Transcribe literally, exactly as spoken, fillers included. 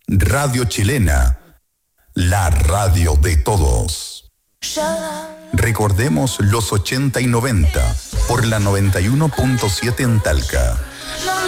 Radio Chilena, la radio de todos. Recordemos los ochenta y noventa por la noventa y uno punto siete en Talca.